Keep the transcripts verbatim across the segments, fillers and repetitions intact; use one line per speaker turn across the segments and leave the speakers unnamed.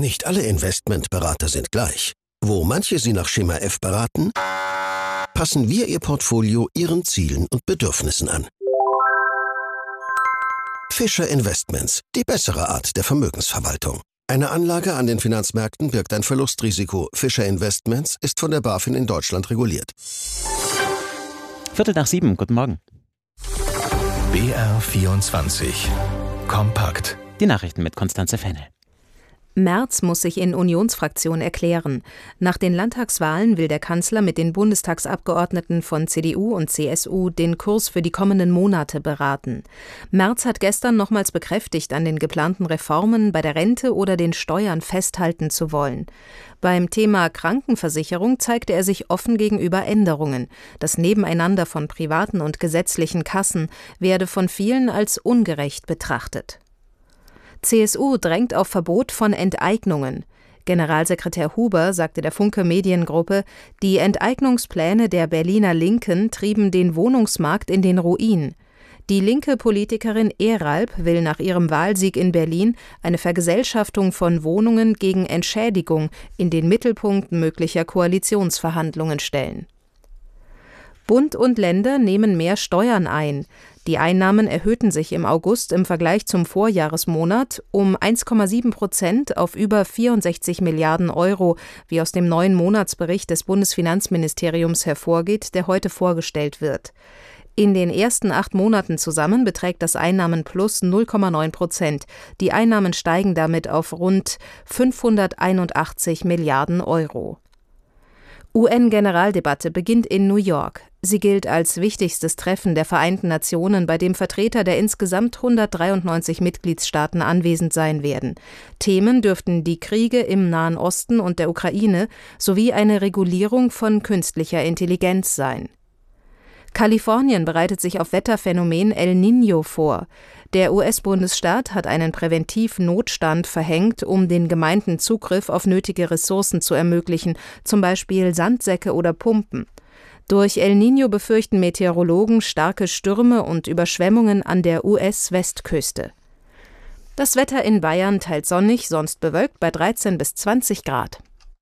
Nicht alle Investmentberater sind gleich. Wo manche Sie nach Schema F beraten, passen wir Ihr Portfolio Ihren Zielen und Bedürfnissen an. Fischer Investments, die bessere Art der Vermögensverwaltung. Eine Anlage an den Finanzmärkten birgt ein Verlustrisiko. Fischer Investments ist von der BaFin in Deutschland reguliert.
Viertel nach sieben, guten Morgen.
B R vierundzwanzig. Kompakt.
Die Nachrichten mit Konstanze Fennel.
Merz muss sich in Unionsfraktion erklären. Nach den Landtagswahlen will der Kanzler mit den Bundestagsabgeordneten von C D U und C S U den Kurs für die kommenden Monate beraten. Merz hat gestern nochmals bekräftigt, an den geplanten Reformen bei der Rente oder den Steuern festhalten zu wollen. Beim Thema Krankenversicherung zeigte er sich offen gegenüber Änderungen. Das Nebeneinander von privaten und gesetzlichen Kassen werde von vielen als ungerecht betrachtet. C S U drängt auf Verbot von Enteignungen. Generalsekretär Huber sagte der Funke Mediengruppe, die Enteignungspläne der Berliner Linken trieben den Wohnungsmarkt in den Ruin. Die linke Politikerin Eralb will nach ihrem Wahlsieg in Berlin eine Vergesellschaftung von Wohnungen gegen Entschädigung in den Mittelpunkt möglicher Koalitionsverhandlungen stellen. Bund und Länder nehmen mehr Steuern ein. Die Einnahmen erhöhten sich im August im Vergleich zum Vorjahresmonat um eins Komma sieben Prozent auf über vierundsechzig Milliarden Euro, wie aus dem neuen Monatsbericht des Bundesfinanzministeriums hervorgeht, der heute vorgestellt wird. In den ersten acht Monaten zusammen beträgt das Einnahmenplus null Komma neun Prozent. Die Einnahmen steigen damit auf rund fünfhunderteinundachtzig Milliarden Euro. U N-Generaldebatte beginnt in New York. Sie gilt als wichtigstes Treffen der Vereinten Nationen, bei dem Vertreter der insgesamt hundertdreiundneunzig Mitgliedstaaten anwesend sein werden. Themen dürften die Kriege im Nahen Osten und der Ukraine sowie eine Regulierung von künstlicher Intelligenz sein. Kalifornien bereitet sich auf Wetterphänomen El Niño vor. Der U S-Bundesstaat hat einen Präventivnotstand verhängt, um den Gemeinden Zugriff auf nötige Ressourcen zu ermöglichen, zum Beispiel Sandsäcke oder Pumpen. Durch El Niño befürchten Meteorologen starke Stürme und Überschwemmungen an der U S-Westküste. Das Wetter in Bayern teils sonnig, sonst bewölkt bei dreizehn bis zwanzig Grad.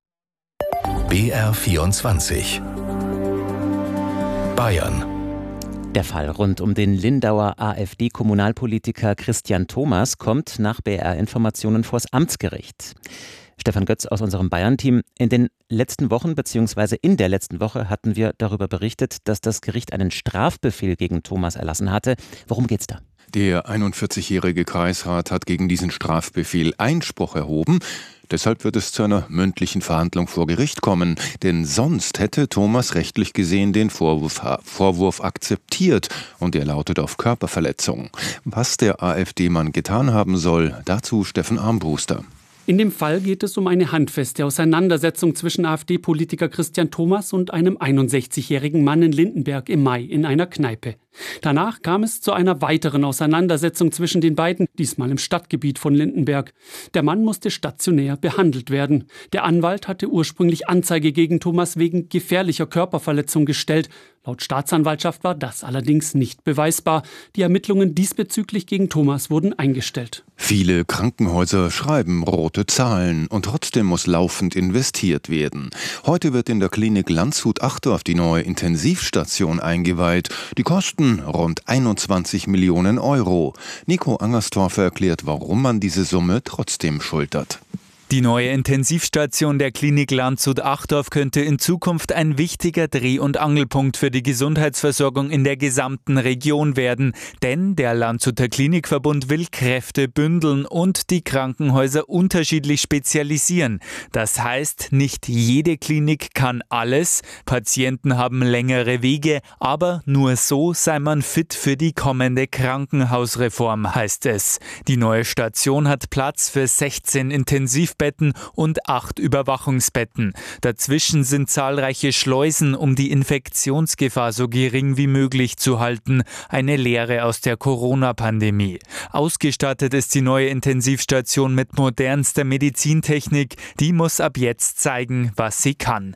B R vierundzwanzig. Bayern.
Der Fall rund um den Lindauer AfD-Kommunalpolitiker Christian Thomas kommt nach B R-Informationen vors Amtsgericht. Stefan Götz aus unserem Bayern-Team. In den letzten Wochen bzw. in der letzten Woche hatten wir darüber berichtet, dass das Gericht einen Strafbefehl gegen Thomas erlassen hatte. Worum geht's da?
Der einundvierzigjährige Kreisrat hat gegen diesen Strafbefehl Einspruch erhoben. Deshalb wird es zu einer mündlichen Verhandlung vor Gericht kommen. Denn sonst hätte Thomas rechtlich gesehen den Vorwurf, Vorwurf akzeptiert. Und er lautet auf Körperverletzung. Was der AfD-Mann getan haben soll, dazu Steffen Armbruster.
In dem Fall geht es um eine handfeste Auseinandersetzung zwischen AfD-Politiker Christian Thomas und einem einundsechzigjährigen Mann in Lindenberg im Mai in einer Kneipe. Danach kam es zu einer weiteren Auseinandersetzung zwischen den beiden, diesmal im Stadtgebiet von Lindenberg. Der Mann musste stationär behandelt werden. Der Anwalt hatte ursprünglich Anzeige gegen Thomas wegen gefährlicher Körperverletzung gestellt. Laut Staatsanwaltschaft war das allerdings nicht beweisbar. Die Ermittlungen diesbezüglich gegen Thomas wurden eingestellt.
Viele Krankenhäuser schreiben rote Zahlen und trotzdem muss laufend investiert werden. Heute wird in der Klinik Landshut-Achterf die neue Intensivstation eingeweiht. Die Kosten rund einundzwanzig Millionen Euro. Nico Angerstorfer erklärt, warum man diese Summe trotzdem schultert.
Die neue Intensivstation der Klinik Landshut-Achterf könnte in Zukunft ein wichtiger Dreh- und Angelpunkt für die Gesundheitsversorgung in der gesamten Region werden. Denn der Landshuter Klinikverbund will Kräfte bündeln und die Krankenhäuser unterschiedlich spezialisieren. Das heißt, nicht jede Klinik kann alles. Patienten haben längere Wege, aber nur so sei man fit für die kommende Krankenhausreform, heißt es. Die neue Station hat Platz für sechzehn Intensivbetten und acht Überwachungsbetten. Dazwischen sind zahlreiche Schleusen, um die Infektionsgefahr so gering wie möglich zu halten. Eine Lehre aus der Corona-Pandemie. Ausgestattet ist die neue Intensivstation mit modernster Medizintechnik. Die muss ab jetzt zeigen, was sie kann.